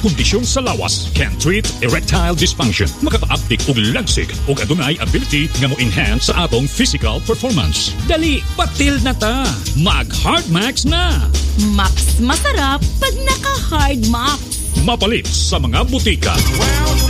kondisyon sa lawas can treat erectile dysfunction. Makaka-uptick og lagsig o adunay ability nga mo enhance sa atong physical performance. Dali, patil na ta. Mag Hardmax na. Max masarap pag naka Hardmax. Mapalit sa mga butika.